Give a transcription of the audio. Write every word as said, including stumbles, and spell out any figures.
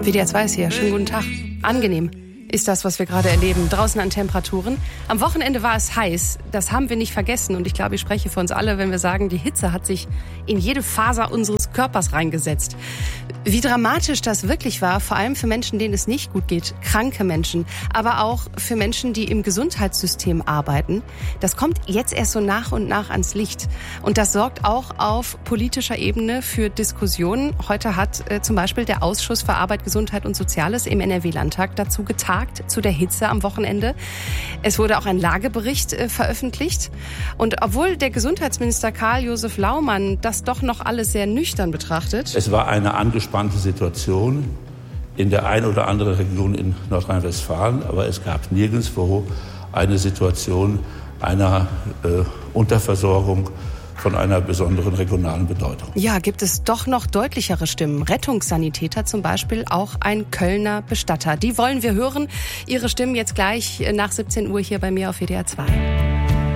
W D R zwei ist hier. Schönen guten Tag. Angenehm ist das, was wir gerade erleben. Draußen an Temperaturen. Am Wochenende war es heiß. Das haben wir nicht vergessen. Und ich glaube, ich spreche für uns alle, wenn wir sagen, die Hitze hat sich in jede Faser unseres Körpers reingesetzt. Wie dramatisch das wirklich war, vor allem für Menschen, denen es nicht gut geht, kranke Menschen, aber auch für Menschen, die im Gesundheitssystem arbeiten, das kommt jetzt erst so nach und nach ans Licht. Und das sorgt auch auf politischer Ebene für Diskussionen. Heute hat äh, zum Beispiel der Ausschuss für Arbeit, Gesundheit und Soziales im N R W-Landtag dazu getagt, zu der Hitze am Wochenende. Es wurde auch ein Lagebericht äh, veröffentlicht. Und obwohl der Gesundheitsminister Karl-Josef Laumann das doch noch alles sehr nüchtern betrachtet. Es war eine angespannte Situation in der einen oder anderen Region in Nordrhein-Westfalen, aber es gab nirgendwo eine Situation einer äh, Unterversorgung von einer besonderen regionalen Bedeutung. Ja, gibt es doch noch deutlichere Stimmen. Rettungssanitäter zum Beispiel, auch ein Kölner Bestatter. Die wollen wir hören. Ihre Stimmen jetzt gleich nach siebzehn Uhr hier bei mir auf W D R zwei.